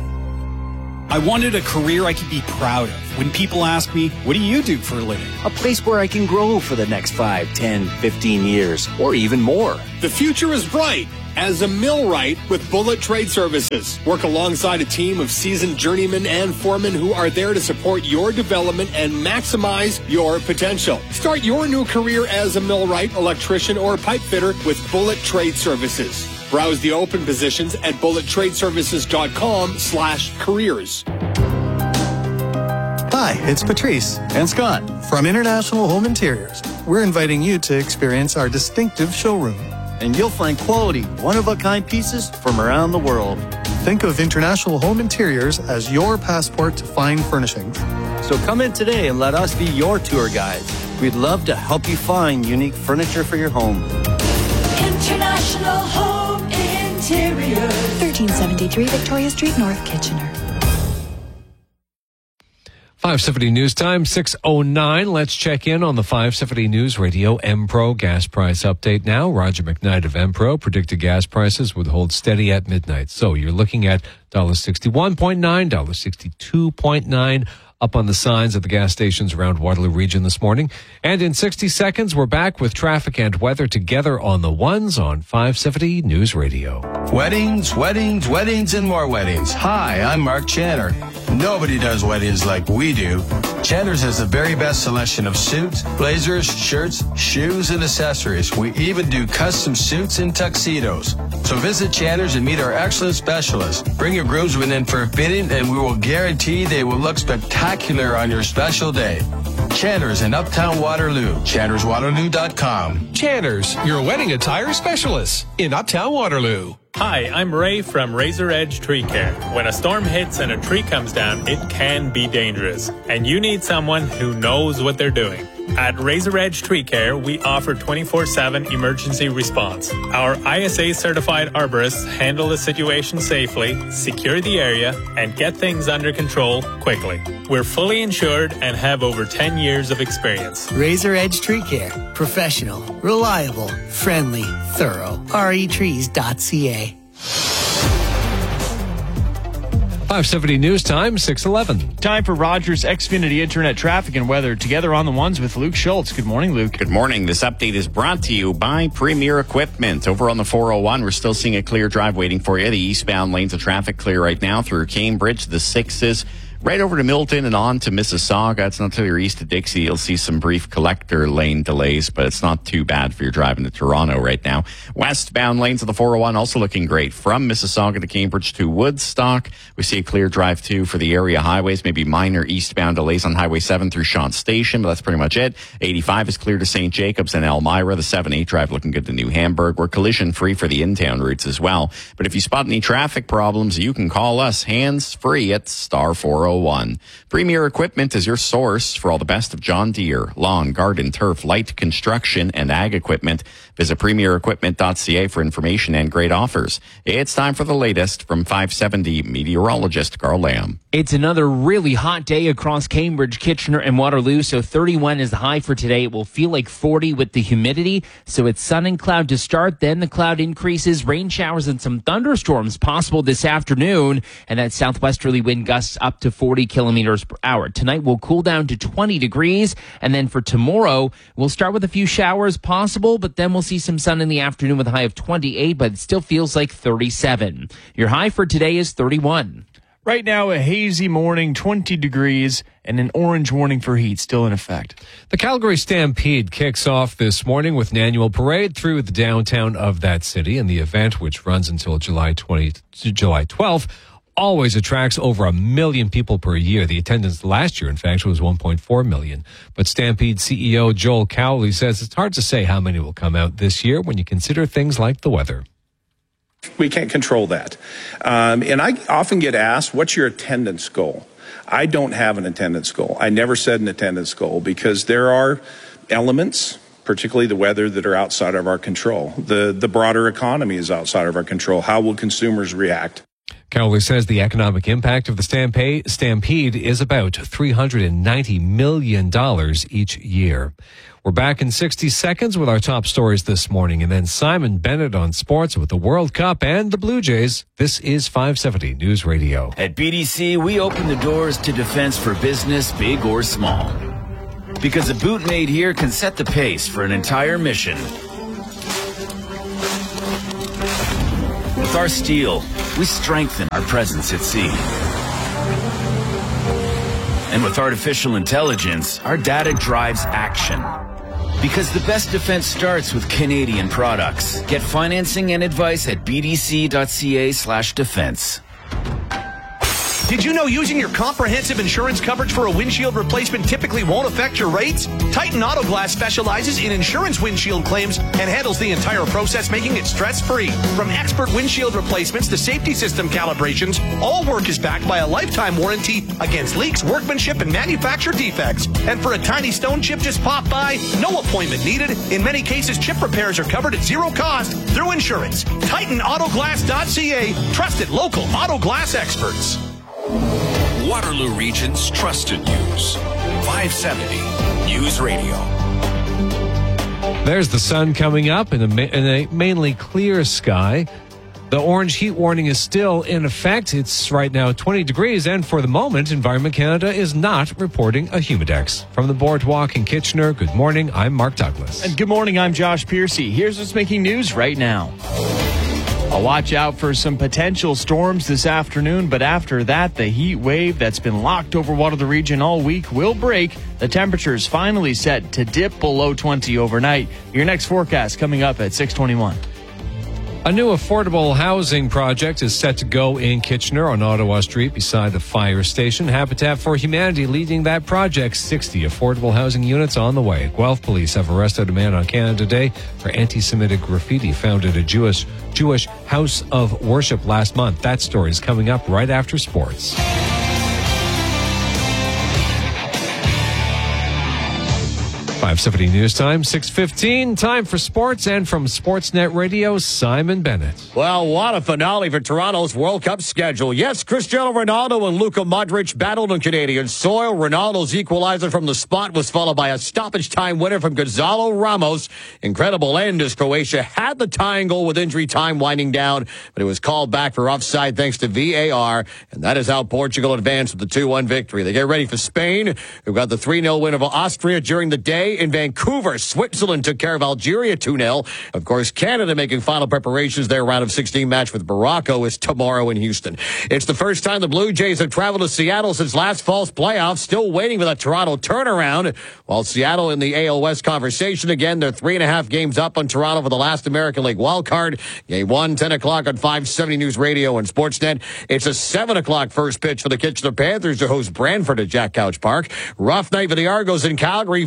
I wanted a career I could be proud of. When people ask me, what do you do for a living? A place where I can grow for the next 5, 10, 15 years, or even more. The future is bright as a millwright with Bullet Trade Services. Work alongside a team of seasoned journeymen and foremen who are there to support your development and maximize your potential. Start your new career as a millwright, electrician, or pipe fitter with Bullet Trade Services. Browse the open positions at bullettradeservices.com/careers. Hi, it's Patrice and Scott from International Home Interiors. We're inviting you to experience our distinctive showroom. And you'll find quality, one-of-a-kind pieces from around the world. Think of International Home Interiors as your passport to fine furnishings. So come in today and let us be your tour guides. We'd love to help you find unique furniture for your home. International Home Interiors. 1373 Victoria Street, North Kitchener. 570 News Time, 6:09. Let's check in on the 570 News Radio M-Pro gas price update now. Roger McKnight of M-Pro predicted gas prices would hold steady at midnight. So you're looking at $61.9, $62.9 up on the signs at the gas stations around Waterloo Region this morning. And in 60 seconds, we're back with traffic and weather together on the ones on 570 News Radio. Weddings, weddings, weddings, and more weddings. Hi, I'm Mark Channer. Nobody does weddings like we do. Channer's has the very best selection of suits, blazers, shirts, shoes, and accessories. We even do custom suits and tuxedos. So visit Channer's and meet our excellent specialists. Bring your groomsmen in for a fitting, and we will guarantee they will look spectacular on your special day. Channer's in Uptown Waterloo. ChannersWaterloo.com. Channer's, your wedding attire specialist in Uptown Waterloo. Hi, I'm Ray from Razor Edge Tree Care. When a storm hits and a tree comes down, it can be dangerous, and you need someone who knows what they're doing. At Razor Edge Tree Care, we offer 24/7 emergency response. Our ISA-certified arborists handle the situation safely, secure the area, and get things under control quickly. We're fully insured and have over 10 years of experience. Razor Edge Tree Care. Professional, reliable, friendly, thorough. retrees.ca. 570 News Time, 6:11. Time for Rogers Xfinity Internet traffic and weather. Together on the ones with Luke Schultz. Good morning, Luke. Good morning. This update is brought to you by Premier Equipment. Over on the 401, we're still seeing a clear drive waiting for you. The eastbound lanes of traffic clear right now through Cambridge, the 6s. Right over to Milton and on to Mississauga. It's not until you're east of Dixie. You'll see some brief collector lane delays, but it's not too bad for your driving to Toronto right now. Westbound lanes of the 401 also looking great. From Mississauga to Cambridge to Woodstock, we see a clear drive too for the area highways. Maybe minor eastbound delays on Highway 7 through Shant Station, but that's pretty much it. 85 is clear to St. Jacobs and Elmira. The 7-8 drive looking good to New Hamburg. We're collision free for the in-town routes as well. But if you spot any traffic problems, you can call us hands free at *401. 401. Premier Equipment is your source for all the best of John Deere, lawn, garden, turf, light construction, and ag equipment. Visit premierequipment.ca for information and great offers. It's time for the latest from 570 meteorologist Carl Lamb. It's another really hot day across Cambridge, Kitchener, and Waterloo. So 31 is the high for today. It will feel like 40 with the humidity. So it's sun and cloud to start. Then the cloud increases, rain showers and some thunderstorms possible this afternoon. And that southwesterly wind gusts up to 40 kilometers per hour. Tonight will cool down to 20 degrees. And then for tomorrow, we'll start with a few showers possible, but then we'll see some sun in the afternoon with a high of 28, but it still feels like 37. Your high for today is 31. Right now, a hazy morning, 20 degrees, and an orange warning for heat still in effect. The Calgary Stampede kicks off this morning with an annual parade through the downtown of that city, and the event, which runs until July 12th, always attracts over 1 million people per year. The attendance last year, in fact, was 1.4 million. But Stampede CEO Joel Cowley says it's hard to say how many will come out this year when you consider things like the weather. We can't control that. And I often get asked, what's your attendance goal? I don't have an attendance goal. I never set an attendance goal because there are elements, particularly the weather, that are outside of our control. The broader economy is outside of our control. How will consumers react? Cowley says the economic impact of the Stampede is about $390 million each year. We're back in 60 seconds with our top stories this morning, and then Simon Bennett on sports with the World Cup and the Blue Jays. This is 570 News Radio. At BDC, we open the doors to defense for business, big or small. Because a boot made here can set the pace for an entire mission. With our steel, we strengthen our presence at sea. And with artificial intelligence, our data drives action. Because the best defense starts with Canadian products. Get financing and advice at bdc.ca/defense. Did you know using your comprehensive insurance coverage for a windshield replacement typically won't affect your rates? Titan Auto Glass specializes in insurance windshield claims and handles the entire process, making it stress-free. From expert windshield replacements to safety system calibrations, all work is backed by a lifetime warranty against leaks, workmanship, and manufacturer defects. And for a tiny stone chip just popped by, no appointment needed. In many cases, chip repairs are covered at zero cost through insurance. TitanAutoGlass.ca, trusted local auto glass experts. Waterloo Region's trusted news. 570 News Radio. There's the sun coming up in a mainly clear sky. The orange heat warning is still in effect. It's right now 20 degrees, and for the moment, Environment Canada is not reporting a humidex. From the Boardwalk in Kitchener, good morning. I'm Mark Douglas. And good morning. I'm Josh Piercy. Here's what's making news right now. I'll watch out for some potential storms this afternoon, but after that, the heat wave that's been locked over Waterloo Region all week will break. The temperature is finally set to dip below 20 overnight. Your next forecast coming up at 6:21. A new affordable housing project is set to go in Kitchener on Ottawa Street beside the fire station. Habitat for Humanity leading that project. 60 affordable housing units on the way. Guelph police have arrested a man on Canada Day for anti-Semitic graffiti found at a Jewish house of worship last month. That story is coming up right after sports. 570 News Time, 6:15. Time for sports, and from Sportsnet Radio, Simon Bennett. Well, what a finale for Toronto's World Cup schedule. Yes, Cristiano Ronaldo and Luka Modric battled on Canadian soil. Ronaldo's equalizer from the spot was followed by a stoppage time winner from Gonzalo Ramos. Incredible end as Croatia had the tying goal with injury time winding down, but it was called back for offside thanks to VAR, and that is how Portugal advanced with the 2-1 victory. They get ready for Spain, who got the 3-0 win over Austria during the day. In Vancouver, Switzerland took care of Algeria 2-0. Of course, Canada making final preparations. Their round of 16 match with Morocco is tomorrow in Houston. It's the first time the Blue Jays have traveled to Seattle since last fall's playoffs. Still waiting for that Toronto turnaround. While Seattle in the AL West conversation again, they're 3.5 games up on Toronto for the last American League wildcard. Game 1, 10 o'clock on 570 News Radio and Sportsnet. It's a 7 o'clock first pitch for the Kitchener Panthers to host Brantford at Jack Couch Park. Rough night for the Argos in Calgary. Vernon Adams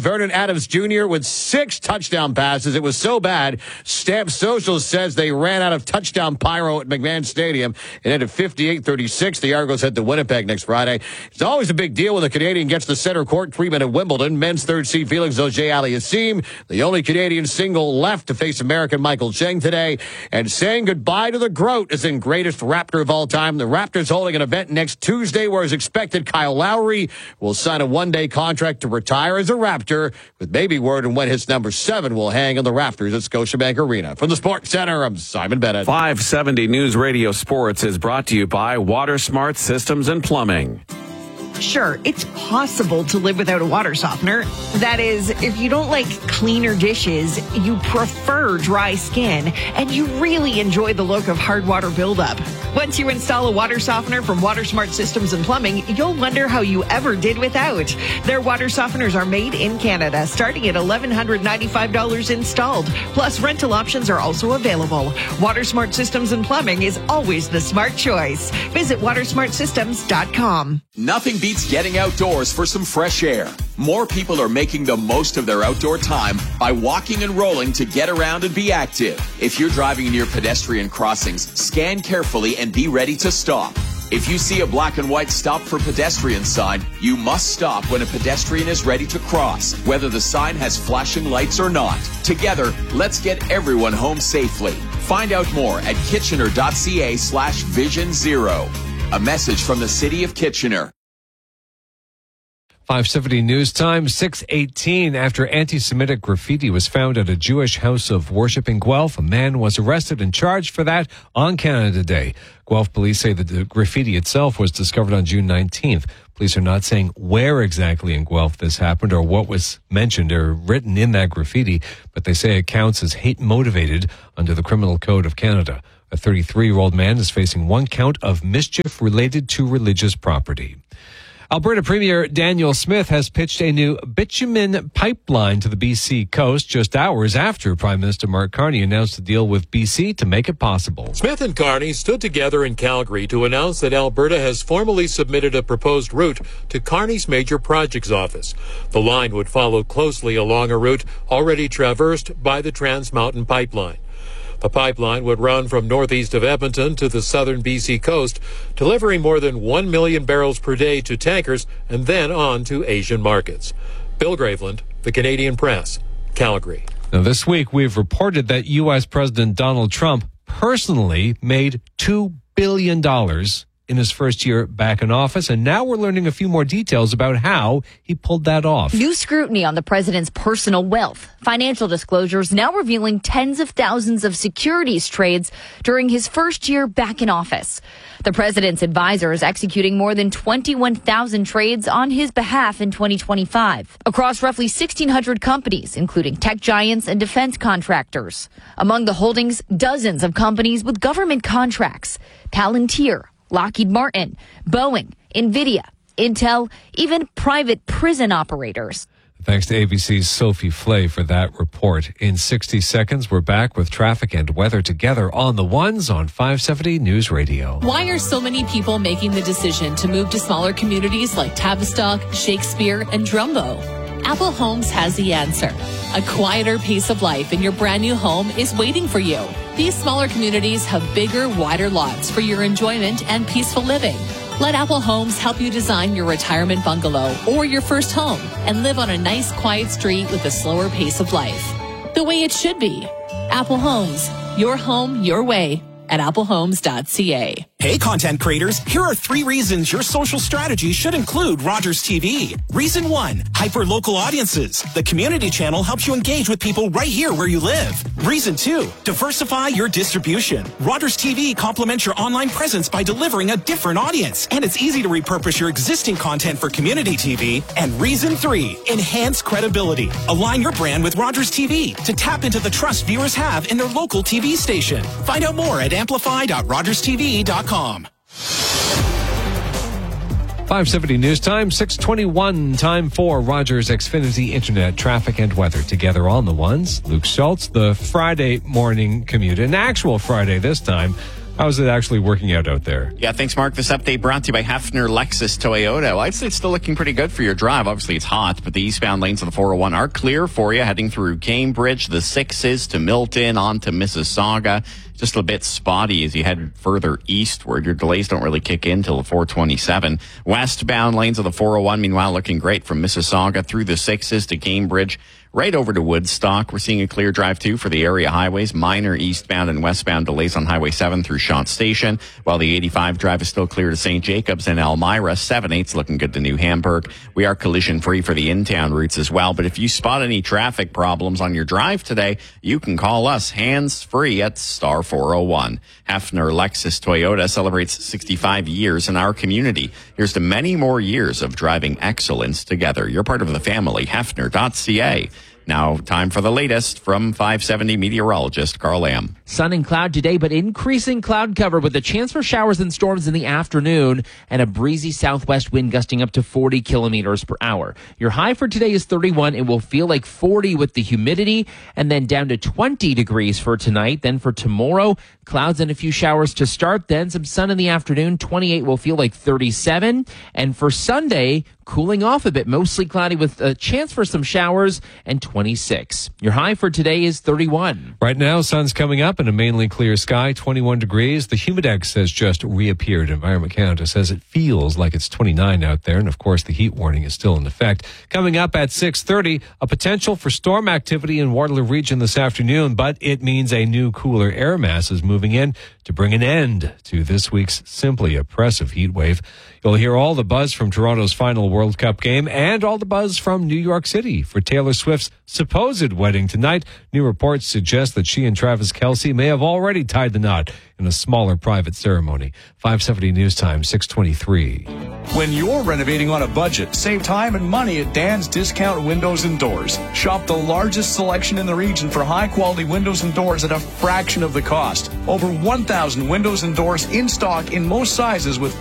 Adams Jr. with 6 touchdown passes. It was so bad, Stamp Social says they ran out of touchdown pyro at McMahon Stadium. It ended 58-36. The Argos head to Winnipeg next Friday. It's always a big deal when the Canadian gets the center court treatment at Wimbledon. Men's third seed Felix Auger-Aliassime, the only Canadian single left to face American Michael Cheng today. And saying goodbye to the GROAT as in greatest Raptor of all time. The Raptors holding an event next Tuesday where, as expected, Kyle Lowry will sign a one-day contract to retire as a Raptor, with maybe word on when his number 7 will hang on the rafters at Scotiabank Arena. From the Sports Center, I'm Simon Bennett. 570 News Radio Sports is brought to you by WaterSmart Systems and Plumbing. Sure, it's possible to live without a water softener. That is, if you don't like cleaner dishes, you prefer dry skin, and you really enjoy the look of hard water buildup. Once you install a water softener from WaterSmart Systems and Plumbing, you'll wonder how you ever did without. Their water softeners are made in Canada, starting at $1,195 installed. Plus, rental options are also available. WaterSmart Systems and Plumbing is always the smart choice. Visit watersmartsystems.com. Nothing beats getting outdoors for some fresh air. More people are making the most of their outdoor time by walking and rolling to get around and be active. If you're driving near pedestrian crossings, scan carefully and be ready to stop. If you see a black and white stop for pedestrian sign, you must stop when a pedestrian is ready to cross, whether the sign has flashing lights or not. Together, let's get everyone home safely. Find out more at kitchener.ca/Vision Zero. A message from the City of Kitchener. 570 News Time, 6:18. After anti-Semitic graffiti was found at a Jewish house of worship in Guelph, a man was arrested and charged for that on Canada Day. Guelph police say that the graffiti itself was discovered on June 19th. Police are not saying where exactly in Guelph this happened or what was mentioned or written in that graffiti, but they say it counts as hate-motivated under the Criminal Code of Canada. A 33-year-old man is facing 1 count of mischief related to religious property. Alberta Premier Daniel Smith has pitched a new bitumen pipeline to the BC coast just hours after Prime Minister Mark Carney announced a deal with BC to make it possible. Smith and Carney stood together in Calgary to announce that Alberta has formally submitted a proposed route to Carney's Major Projects Office. The line would follow closely along a route already traversed by the Trans Mountain Pipeline. The pipeline would run from northeast of Edmonton to the southern BC coast, delivering more than 1 million barrels per day to tankers and then on to Asian markets. Bill Graveland, The Canadian Press, Calgary. Now, this week, we've reported that U.S. President Donald Trump personally made $2 billion in his first year back in office, and now we're learning a few more details about how he pulled that off. New scrutiny on the president's personal wealth. Financial disclosures now revealing tens of thousands of securities trades during his first year back in office. The president's advisor is executing more than 21,000 trades on his behalf in 2025 across roughly 1,600 companies, including tech giants and defense contractors. Among the holdings, dozens of companies with government contracts: Palantir, Lockheed Martin, Boeing, NVIDIA, Intel, even private prison operators. Thanks to ABC's Sophie Flay for that report. In 60 seconds, we're back with traffic and weather together on the ones on 570 News Radio. Why are so many people making the decision to move to smaller communities like Tavistock, Shakespeare, and Drumbo? Apple Homes has the answer. A quieter pace of life in your brand new home is waiting for you. These smaller communities have bigger, wider lots for your enjoyment and peaceful living. Let Apple Homes help you design your retirement bungalow or your first home and live on a nice, quiet street with a slower pace of life. The way it should be. Apple Homes, your home, your way. At applehomes.ca. Hey, content creators, here are 3 reasons your social strategy should include Rogers TV. Reason 1, hyper-local audiences. The community channel helps you engage with people right here where you live. Reason 2, diversify your distribution. Rogers TV complements your online presence by delivering a different audience. And it's easy to repurpose your existing content for community TV. And reason 3, enhance credibility. Align your brand with Rogers TV to tap into the trust viewers have in their local TV station. Find out more at amplify.rogerstv.com. 570 News Time, 6:21. Time for Rogers Xfinity Internet traffic and weather together on the ones. Luke Schultz, the Friday morning commute, an actual Friday this time. How's it actually working out there? Yeah, thanks, Mark. This update brought to you by Hefner Lexus Toyota. Well, I'd say it's still looking pretty good for your drive. Obviously, it's hot, but the eastbound lanes of the 401 are clear for you, heading through Cambridge, the 6s to Milton, on to Mississauga. Just a bit spotty as you head further eastward. Your delays don't really kick in till the 427. Westbound lanes of the 401, meanwhile, looking great from Mississauga through the 6s to Cambridge, right over to Woodstock. We're seeing a clear drive, too, for the area highways. Minor eastbound and westbound delays on Highway 7 through Shant Station, while the 85 drive is still clear to St. Jacobs and Elmira. 7/8's looking good to New Hamburg. We are collision-free for the in-town routes as well, but if you spot any traffic problems on your drive today, you can call us hands-free at star 401. Hefner Lexus Toyota celebrates 65 years in our community. Here's to many more years of driving excellence together. You're part of the family. Hefner.ca. Now, time for the latest from 570 meteorologist Carl Lamb. Sun and cloud today, but increasing cloud cover with a chance for showers and storms in the afternoon and a breezy southwest wind gusting up to 40 kilometers per hour. Your high for today is 31. It will feel like 40 with the humidity, and then down to 20 degrees for tonight. Then for tomorrow, clouds and a few showers to start, then some sun in the afternoon. 28 will feel like 37. And for Sunday, cooling off a bit, mostly cloudy with a chance for some showers, and 26. Your high for today is 31. Right now, sun's coming up and a mainly clear sky, 21 degrees. The humidex has just reappeared. Environment Canada says it feels like it's 29 out there, and of course, the heat warning is still in effect. Coming up at 6:30, a potential for storm activity in Waterloo region this afternoon, but it means a new cooler air mass is moving in to bring an end to this week's simply oppressive heat wave. You'll hear all the buzz from Toronto's final World Cup game and all the buzz from New York City for Taylor Swift's supposed wedding tonight. New reports suggest that she and Travis Kelce may have already tied the knot in a smaller private ceremony. 570 News Time, 6:23. When you're renovating on a budget, save time and money at Dan's Discount Windows and Doors. Shop the largest selection in the region for high-quality windows and doors at a fraction of the cost. Over 1,000 windows and doors in stock in most sizes with